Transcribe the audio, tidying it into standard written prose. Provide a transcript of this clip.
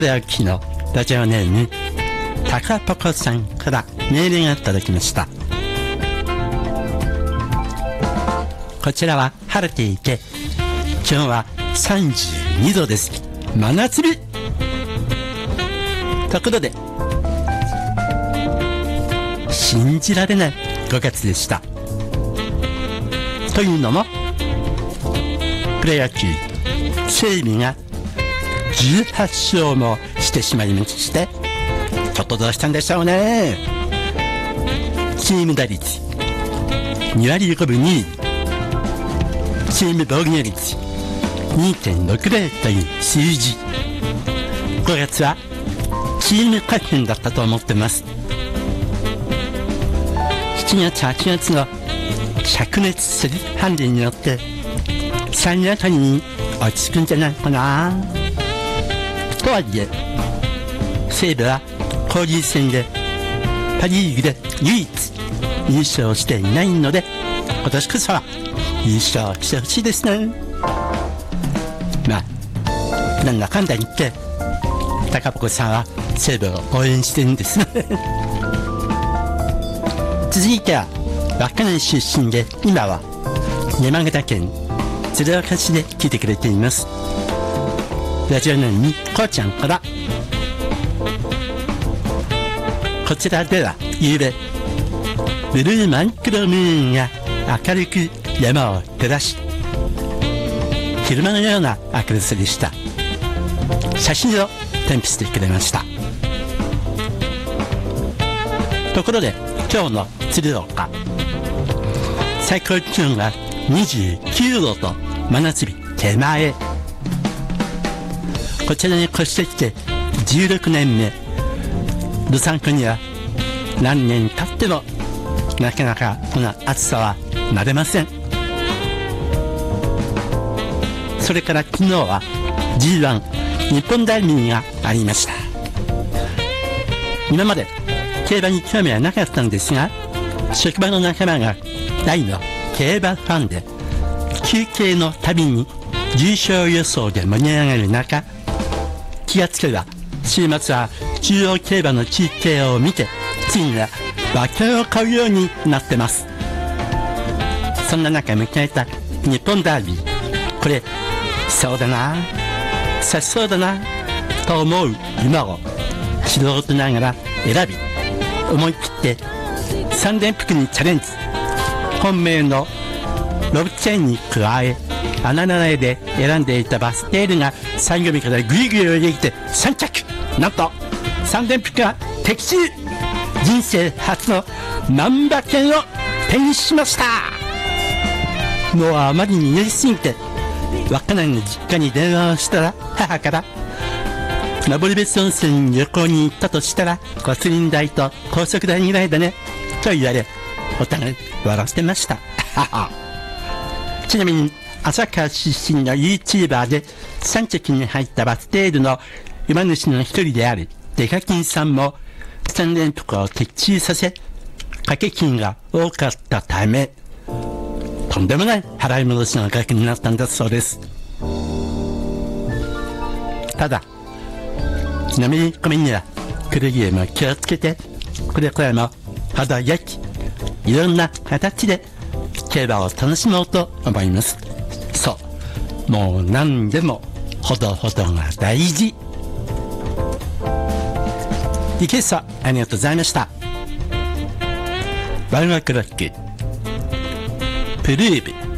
野球のラジオネームタカポコさんからメールが届きました。こちらは晴れていて気温は32度です。真夏日ところで信じられない5月でした。というのもプロ野球西武が18勝もしてしまいまして、ちょっとどうしたんでしょうね。チーム打率2割5分2厘、チーム防御率 2.60 という数字。5月はチーム勝戦だったと思ってます。7月8月の灼熱する判断によって3月あたりに落ち着くんじゃないかな。とはいえ西武は交流戦でパリーグで唯一優勝していないので、今年こそは優勝してほしいですね。まあなんだかんだ言って高ポコさんは西武を応援してるんですね。続いては稚内出身で今は山形県鶴岡市で聞いてくれています。ラジオネームこうちゃんから、こちらでは夕べブルーマイクロムーンが明るく山を照らし、昼間のような明るさでした。写真を添付してくれました。ところで今日の鶴岡、最高気温が29度と真夏日手前。こちらに越してきて16年目、どさんこには何年経ってもなかなかこの暑さは慣れません。それから昨日は G1 日本ダービーがありました。今まで競馬に興味はなかったんですが、職場の仲間が大の競馬ファンで、休憩のたびに重賞予想で盛り上がる中、気がつけば週末は中央競馬の中継を見て、ついには馬券を買うようになってます。そんな中迎えた日本ダービー、これそうだな、さしそうだなと思う馬を素人ながら選び、思い切って3連複にチャレンジ。本命のロブチェーンに加え、穴苗で選んでいたバステールが最後尾からグイグイ泳いできて3着、なんと3連複が的中。人生初の万馬券を手にしました。もうあまりにやりすぎて稚内の実家に電話をしたら、母から登別温泉に旅行に行ったとしたらガソリン代と高速代ぐらいだねと言われ、お互い笑ってました。ちなみに朝霞出身の YouTuber で3着に入ったバステールの馬主の一人であるデカキンさんも3連複を的中させ、掛け金が多かったためとんでもない払い戻しの額になったんだそうです。ただ飲み込みにはくれぐれも気をつけて、これからも程よきいろんな形で競馬を楽しもうと思います。そう、もう何でもほどほどが大事。リクエストありがとうございました。ワンワクロックプルーブ。